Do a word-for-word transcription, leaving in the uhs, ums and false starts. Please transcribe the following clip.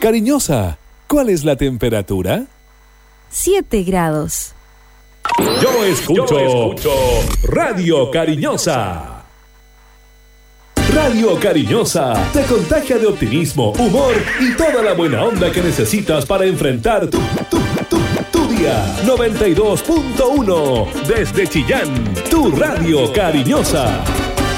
Cariñosa, ¿cuál es la temperatura? siete grados. Yo escucho, Yo escucho Radio Cariñosa. Radio Cariñosa te contagia de optimismo, humor y toda la buena onda que necesitas para enfrentar tu, tu, tu, tu día. noventa y dos punto uno desde Chillán, tu Radio Cariñosa.